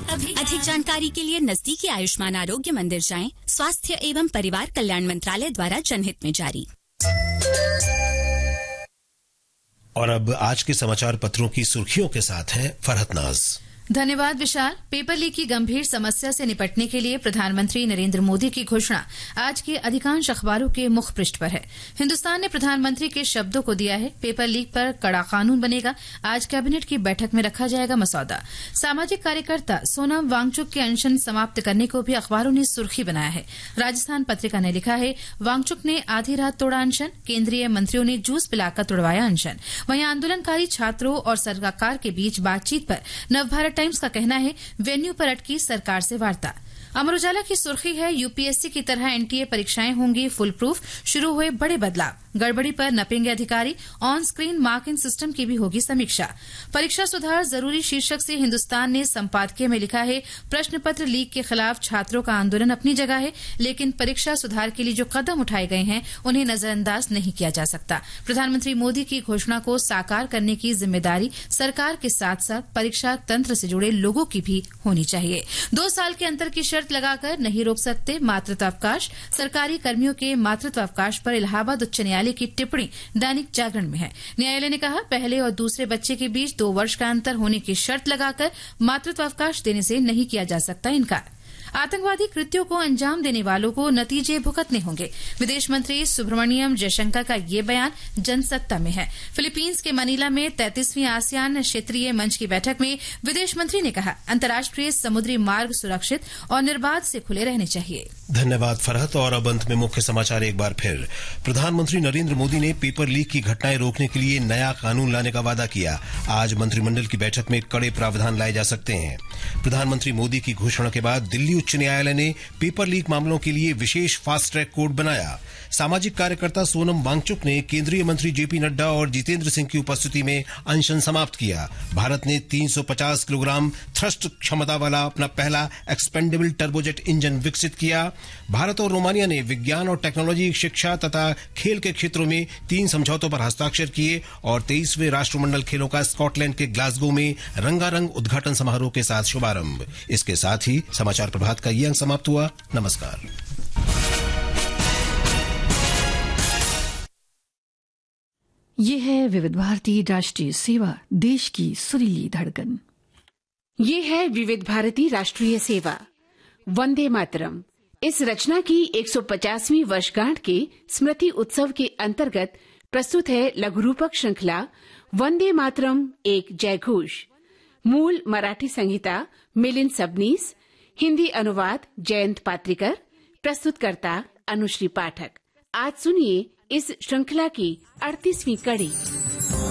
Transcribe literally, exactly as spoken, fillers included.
अधिक जानकारी के लिए नजदीकी आयुष्मान आरोग्य मंदिर जाएं। स्वास्थ्य एवं परिवार कल्याण मंत्रालय द्वारा जनहित में जारी। और अब आज के समाचार पत्रों की सुर्खियों के साथ हैं फरहत नाज। धन्यवाद विशाल। पेपर लीक की गंभीर समस्या से निपटने के लिए प्रधानमंत्री नरेंद्र मोदी की घोषणा आज के अधिकांश अखबारों के मुख पृष्ठ पर है। हिंदुस्तान ने प्रधानमंत्री के शब्दों को दिया है, पेपर लीक पर कड़ा कानून बनेगा। आज कैबिनेट की बैठक में रखा जाएगा मसौदा। सामाजिक कार्यकर्ता सोनम वांगचुक के अनशन समाप्त करने को भी अखबारों ने सुर्खी बनाया है। राजस्थान पत्रिका ने लिखा है, वांगचुक ने आधी रात तोड़ा अनशन, केंद्रीय मंत्रियों ने जूस पिलाकर तोड़वाया अनशन। वहीं आंदोलनकारी छात्रों और सरकार के बीच बातचीत पर नवभारत टाइम्स का कहना है, वेन्यू पर अटकी सरकार से वार्ता। अमर उजाला की सुर्खी है, यूपीएससी की तरह एनटीए परीक्षाएं होंगी फुल प्रूफ, शुरू हुए बड़े बदलाव, गड़बड़ी पर नपेंगे अधिकारी, ऑन स्क्रीन मार्किंग सिस्टम की भी होगी समीक्षा। परीक्षा सुधार जरूरी शीर्षक से हिंदुस्तान ने संपादकीय में लिखा है, प्रश्न पत्र लीक के खिलाफ छात्रों का आंदोलन अपनी जगह है, लेकिन परीक्षा सुधार के लिए जो कदम उठाए गए हैं उन्हें नजरअंदाज नहीं किया जा सकता। प्रधानमंत्री मोदी की घोषणा को साकार करने की जिम्मेदारी सरकार के साथ साथ परीक्षा तंत्र से जुड़े लोगों की भी होनी चाहिए। दो साल के अंतर की शर्त लगाकर नहीं रोक सकते मातृत्वावकाश। सरकारी कर्मियों के मातृत्वावकाश पर इलाहाबाद उच्च न्यायालय की टिप्पणी दैनिक जागरण में है। न्यायालय ने कहा, पहले और दूसरे बच्चे के बीच दो वर्ष का अंतर होने की शर्त लगाकर मातृत्वावकाश देने से नहीं किया जा सकता इनकार। आतंकवादी कृत्यों को अंजाम देने वालों को नतीजे भुगतने होंगे। विदेश मंत्री सुब्रमण्यम जयशंकर का ये बयान जनसत्ता में है। फिलीपींस के मनीला में तैंतीसवीं आसियान क्षेत्रीय मंच की बैठक में विदेश मंत्री ने कहा, अंतर्राष्ट्रीय समुद्री मार्ग सुरक्षित और निर्बाध से खुले रहने चाहिए। धन्यवाद फरहत। और अब अंत में मुख्य समाचार एक बार फिर। प्रधानमंत्री नरेंद्र मोदी ने पेपर लीक की घटनाएं रोकने के लिए नया कानून लाने का वादा किया। आज मंत्रिमंडल की बैठक में कड़े प्रावधान लाए जा सकते हैं। प्रधानमंत्री मोदी की घोषणा के बाद दिल्ली उच्च न्यायालय ने पेपर लीक मामलों के लिए विशेष फास्ट ट्रैक कोर्ट बनाया। सामाजिक कार्यकर्ता सोनम वांगचुक ने केंद्रीय मंत्री जेपी नड्डा और जितेंद्र सिंह की उपस्थिति में अनशन समाप्त किया। भारत ने तीन सौ पचास किलोग्राम थ्रस्ट क्षमता वाला अपना पहला एक्सपेंडेबल टर्बोजेट इंजन विकसित किया। भारत और रोमानिया ने विज्ञान और टेक्नोलॉजी, शिक्षा तथा खेल के क्षेत्रों में तीन समझौतों पर हस्ताक्षर किए। और तेईसवें राष्ट्रमंडल खेलों का स्कॉटलैंड के ग्लासगो में रंगारंग उद्घाटन समारोह के साथ शुभारंभ। इसके साथ ही समाचार प्रभात का ये अंक समाप्त हुआ। नमस्कार। ये है विविध भारती राष्ट्रीय सेवा, देश की सुरीली धड़कन। ये है विविध भारती राष्ट्रीय सेवा, वंदे मातरम। इस रचना की एक सौ पचासवीं वर्षगांठ के स्मृति उत्सव के अंतर्गत प्रस्तुत है लघुरूपक श्रृंखला वंदे मातरम एक जयघोष। मूल मराठी संहिता मिलिंद सबनीस, हिंदी अनुवाद जयंत पात्रिकर, प्रस्तुतकर्ता अनुश्री पाठक। आज सुनिए इस श्रृंखला की अड़तीसवीं कड़ी।